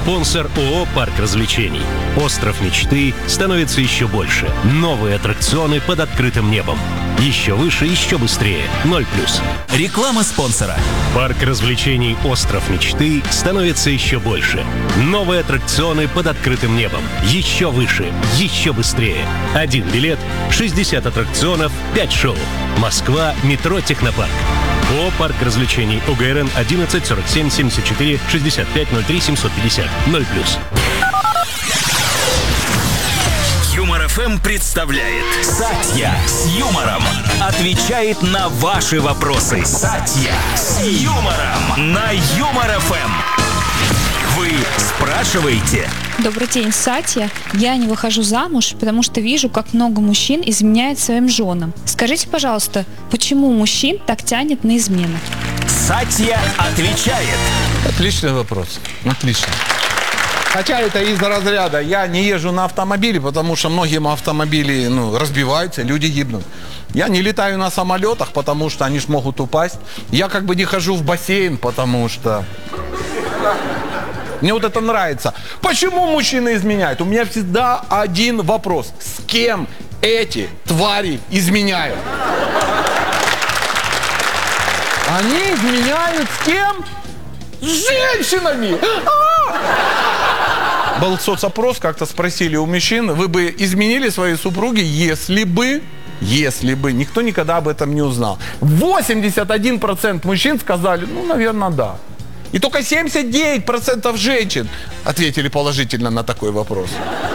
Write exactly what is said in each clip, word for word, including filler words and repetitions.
Спонсор ООО «Парк развлечений». Остров мечты становится еще больше. Новые аттракционы под открытым небом. Еще выше, еще быстрее. ноль плюс. Реклама спонсора. Парк развлечений «Остров мечты» становится еще больше. Новые аттракционы под открытым небом. Еще выше, еще быстрее. Один билет, шестьдесят аттракционов, пять шоу. Москва, метро «Технопарк». ООО «Парк развлечений». ОГРН одиннадцать сорок семь семьдесят четыре шестьдесят пять ноль три семьсот пятьдесят. ноль плюс. Юмор ФМ представляет Сатья с юмором. Отвечает на ваши вопросы. Сатья с юмором на Юмор ФМ. Вы спрашиваете? Добрый день, Сатья. Я не выхожу замуж, потому что вижу, как много мужчин изменяет своим женам. Скажите, пожалуйста, почему мужчин так тянет на измены? Сатья отвечает. Отличный вопрос. Отлично. Хотя это из-за разряда. Я не езжу на автомобиле, потому что многие автомобили ну, разбиваются, люди гибнут. Я не летаю на самолетах, потому что они ж могут упасть. Я как бы не хожу в бассейн, потому что... Мне вот это нравится. Почему мужчины изменяют? У меня всегда один вопрос. С кем эти твари изменяют? Они изменяют с кем? С женщинами! А! Был соцопрос, как-то спросили у мужчин, вы бы изменили своей супруге, если бы, если бы, никто никогда об этом не узнал. восемьдесят один процент мужчин сказали, ну, наверное, да. И только семьдесят девять процентов женщин ответили положительно на такой вопрос.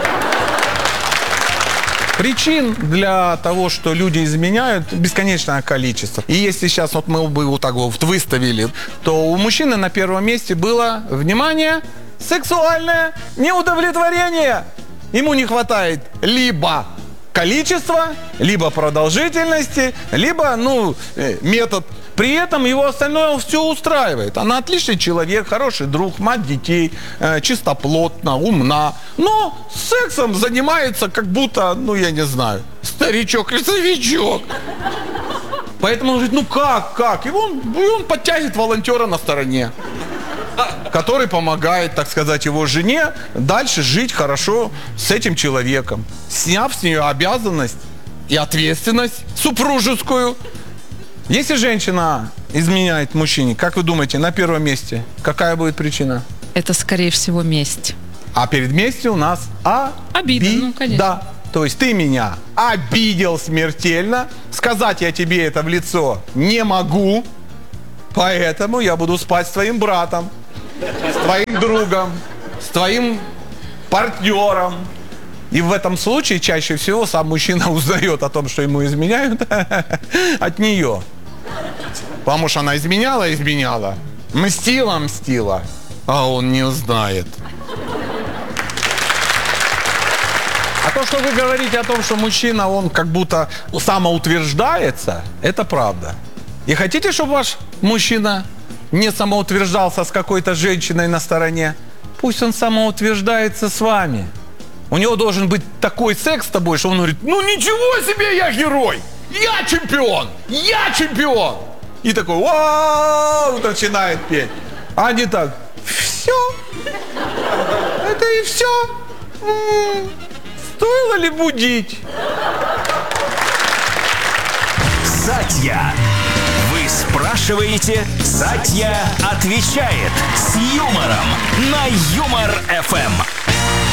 Причин для того, что люди изменяют, бесконечное количество. И если сейчас вот мы бы вот так вот выставили, то у мужчины на первом месте было, внимание, сексуальное неудовлетворение. Ему не хватает либо количества, либо продолжительности, либо, ну, метод. При этом его остальное все устраивает. Она отличный человек, хороший друг, мать детей, э, чистоплотна, умна. Но сексом занимается как будто, ну я не знаю, старичок и старичок. Поэтому он говорит, ну как, как? И он, и он подтягивает волонтера на стороне, который помогает, так сказать, его жене дальше жить хорошо с этим человеком, сняв с нее обязанность и ответственность супружескую. Если женщина изменяет мужчине, как вы думаете, на первом месте какая будет причина? Это, скорее всего, месть. А перед местью у нас а обида, би- ну, конечно. Да. То есть ты меня обидел смертельно, сказать я тебе это в лицо не могу, поэтому я буду спать с твоим братом, с твоим другом, с твоим партнером. И в этом случае чаще всего сам мужчина узнает о том, что ему изменяют от нее. Потому что она изменяла, изменяла, мстила, мстила, а он не узнает. А то, что вы говорите о том, что мужчина, он как будто самоутверждается, это правда. И хотите, чтобы ваш мужчина не самоутверждался с какой-то женщиной на стороне? Пусть он самоутверждается с вами. У него должен быть такой секс с тобой, что он говорит, ну ничего себе, я герой, я чемпион, я чемпион. И такой, вау, начинает петь. А не так, все, это и все. М-м, стоило ли будить? Сатья. Вы спрашиваете, Сатья отвечает с юмором на Юмор ФМ.